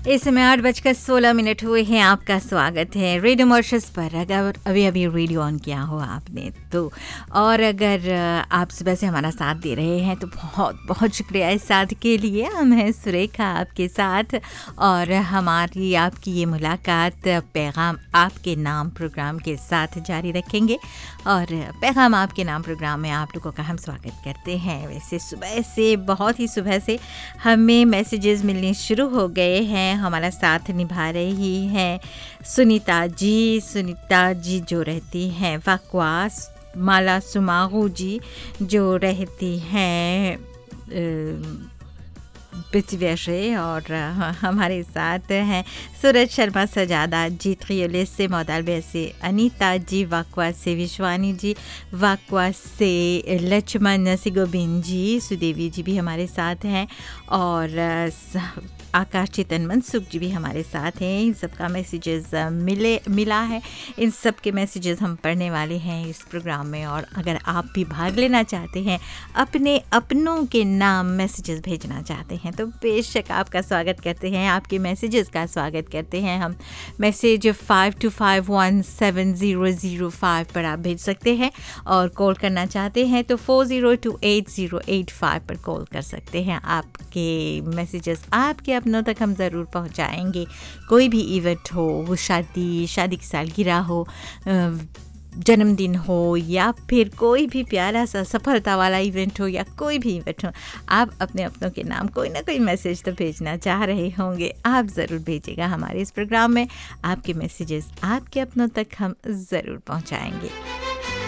इस समय 8:16 हुए हैं। आपका स्वागत है रेडियो मॉरिशस पर। अगर अभी अभी रेडियो ऑन किया हो आपने तो, और अगर आप सुबह से हमारा साथ दे रहे हैं तो बहुत बहुत शुक्रिया इस साथ के लिए। हम हैं सुरेखा आपके साथ, और हमारी आपकी ये मुलाकात पैगाम आपके नाम प्रोग्राम के साथ जारी रखेंगे। और पैगाम आपके नाम प्रोग्राम में आप लोगों का हम स्वागत करते हैं। वैसे सुबह से, बहुत ही सुबह से हमें मैसेजेस मिलने शुरू हो गए हैं। हमारा साथ निभा रही हैं सुनीता जी जो रहती हैं वाकवास, माला सुमागू जी जो रहती हैं पिचवेशे, और हमारे साथ हैं सूरज शर्मा सजादा जी त्रियोलिस से, मौदालबे से अनीता जी वाकवास से, विश्वानी जी वाकवास से, लक्ष्मण सिगोबिन जी, सुदेवी जी भी हमारे साथ हैं, और आकाश चेतन मनसुख जी भी हमारे साथ हैं। इन सब का मैसेजेस मिला है। इन सब के मैसेजेस हम पढ़ने वाले हैं इस प्रोग्राम में। और अगर आप भी भाग लेना चाहते हैं, अपने अपनों के नाम मैसेजेस भेजना चाहते हैं, तो बेशक आपका स्वागत करते हैं। आपके मैसेजेस का स्वागत करते हैं हम। मैसेज 52517005 पर आप भेज सकते हैं, और कॉल करना चाहते हैं तो 402808 पर कॉल कर सकते हैं। आपके मैसेजेस आपके अपनों तक हम ज़रूर पहुंचाएंगे। कोई भी इवेंट हो, वो शादी की सालगिरह हो, जन्मदिन हो, या फिर कोई भी प्यारा सा सफलता वाला इवेंट हो, या कोई भी इवेंट हो, आप अपने अपनों के नाम कोई ना कोई मैसेज तो भेजना चाह रहे होंगे। आप ज़रूर भेजिएगा हमारे इस प्रोग्राम में। आपके मैसेजेस आपके अपनों तक हम ज़रूर पहुंचाएंगे।